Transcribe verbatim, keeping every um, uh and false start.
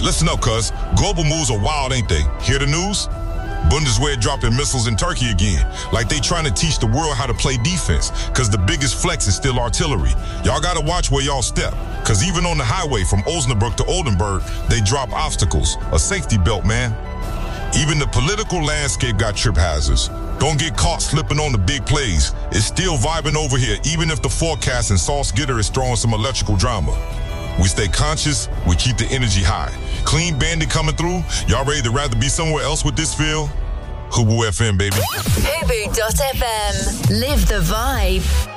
Hey, listen up, cuz. Global moves are wild, ain't they? Hear the news? Bundeswehr dropping missiles in Turkey again. Like they trying to teach the world how to play defense, cause the biggest flex is still artillery. Y'all gotta watch where y'all step, cause even on the highway from Osnabrück to Oldenburg, they drop obstacles, a safety belt, man. Even the political landscape got trip hazards. Don't get caught slipping on the big plays. It's still vibing over here, even if the forecast in Salzgitter is throwing some electrical drama. We stay conscious, we keep the energy high. Clean Bandit coming through. Y'all ready to rather be somewhere else with this feel? Hubu F M, baby. Hubu dot F M. Live the vibe.